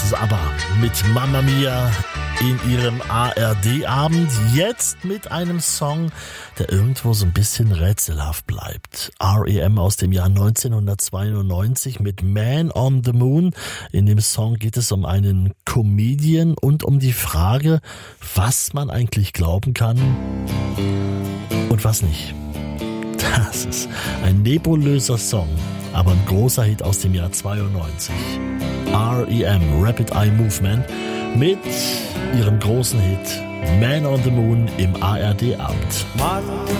ist ABBA mit Mamma Mia in ihrem ARD-Abend. Jetzt mit einem Song, der irgendwo so ein bisschen rätselhaft bleibt. R.E.M. aus dem Jahr 1992 mit Man on the Moon. In dem Song geht es um einen Comedian und um die Frage, was man eigentlich glauben kann und was nicht. Das ist ein nebulöser Song, aber ein großer Hit aus dem Jahr 92. R.E.M. Rapid Eye Movement mit ihrem großen Hit Man on the Moon im ARD-Abend.